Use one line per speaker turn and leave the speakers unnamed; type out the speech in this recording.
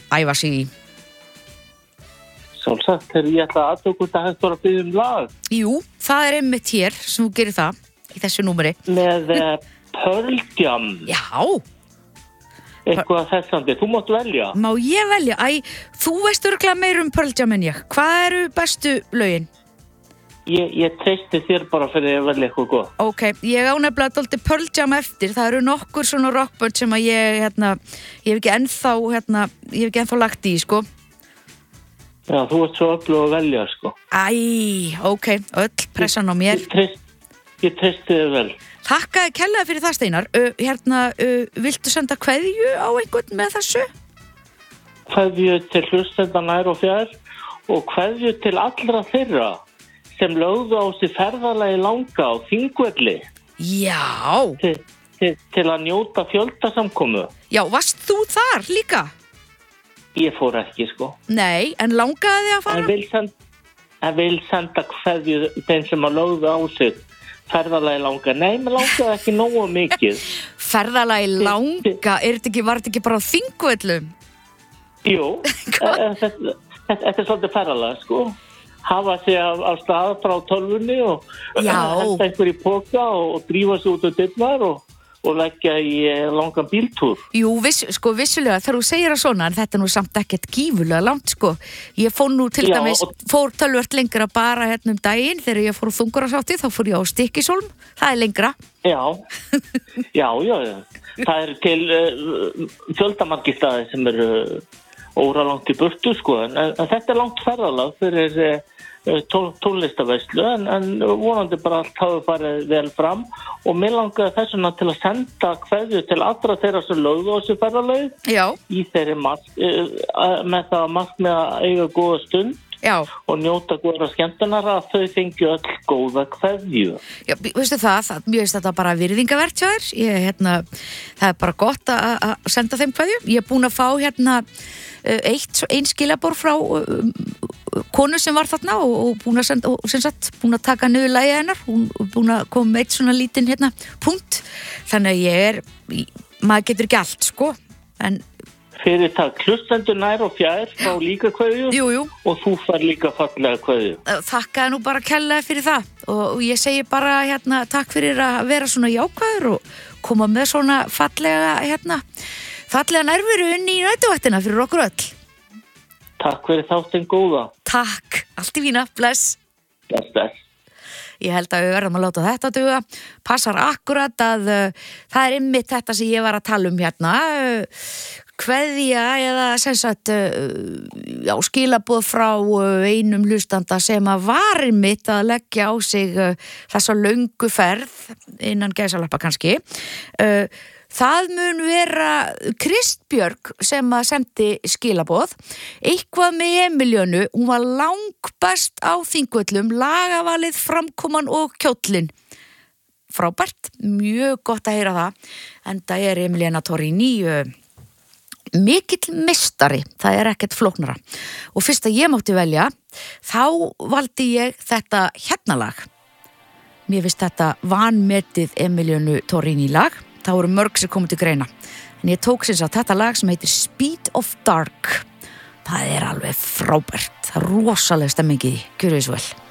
æfa sig í.
Sjálfsagt, þegar ég ætla að aðtöku þetta hægt að biðja lag.
Jú, það er einmitt hér sem þú gerir það í þessu númeri.
Með Pearl Jam.
Já.
Eitthvað þessandi, þú mátt velja.
Má ég velja? Þú veist örugglega meira Pearl Jam en ég. Hvað eru bestu lögin?
Ég treysti þér bara fyrir að velja eitthvað gott.
Ok, ég á nefnilega dálítið Pearl Jam eftir. Það eru nokkur svona rockbönd sem að ég hef ekki ennþá lagt í, sko.
Já, þú ert svo öflug að velja, sko.
Ok, öll pressan á mér.
Ég treysti þér vel.
Þakkaði kærlega fyrir það, Steinar. Viltu senda kveðju á einhvern með þessu?
Kveðju til hlustenda nær og fjær og kveðju til allra þeirra sem lögðu á sig ferðalagi langa á Þingvelli.
Já.
Til að njóta fjöldasamkomu.
Já, varst þú þar líka?
Ég fór ekki, sko.
Nei, en langaði þig að fara?
En vil senda kveðju þeim sem að lögðu á sig ferðalagi langa. Nei, mér langaði ekki nógu mikið.
Ferðalagi langa? Var þetta ekki bara á Þingvöllum?
Jú, þetta er svolítið ferðalag, sko. Hafa sig af stað frá tölvunni og henda einhver í poka og drífa sig út á dyrnar og leggja í langan bíltúr.
Jú, vissulega, þegar þú segir það svona, en þetta er nú samt ekkert gífurlega langt, sko. Ég fór nú til dæmis, fór tölvört lengra bara daginn, þegar ég fór á Þungararsáttið, þá fór ég á Stykkishólm, það er lengra.
Já. Það er til fjöldamargir staðir sem eru óralangt í burtu, sko, en þetta er langt ferðalag fyrir tónlistaveislu, en vonandi bara allt hafi farið vel fram og mér langaði þessuna til að senda kveðju til allra þeirra sem lögðu á þessu ferðalagi í þeirri með það markmið að eiga góða stund og njóta góðra skemmtunar að þau fengju öll góða kveðju. Já,
veistu mér finnst þetta bara virðingavert hjá þér. Það er bara gott að senda þeim kveðju. Ég er búin að fá ein skilaboð frá konu sem var þarna og búin að senda, búin að taka niður lagið hennar, hún búin að koma með eitt svona lítinn punkt, þannig að maður getur ekki allt, sko, en
fyrir það hlustendur nær og fjær fá líka kveðju.
Jú.
Og þú fær líka fallega kveðju.
Þakkaði nú bara kærlega fyrir það og ég segi bara takk fyrir að vera svona jákvæður og koma með svona fallega nærveru inn í næturvaktina fyrir okkur öll.
Takk fyrir þáttinn góða.
Takk, allt í fína, bless.
Bless.
Ég held að við verðum að láta þetta duga. Passar akkurat að það er einmitt þetta sem ég var að tala um kveðja eða skilaboð frá einum hlustanda sem að var einmitt að leggja á sig þessa löngu ferð innan gæsalappa kannski. Það mun vera Kristbjörg sem að sendi skilaboð. Eitthvað með Emilíönu, hún var langbest á Þingvöllum, lagavalið, framkoman og kjóllin. Frábært, mjög gott að heyra það. Enda er Emilíana Torrini mikill meistari, það er ekkert flóknara. Og fyrst að ég mátti velja, þá valdi ég þetta lag. Mér finnst þetta vanmetið Emilíönu Torrini lag. Það voru mörg sem komið til greina. En ég tók þetta lag sem heitir Speed of Dark. Það er alveg frábært. Það er rosalega stemming í því. Gjörðu svo vel.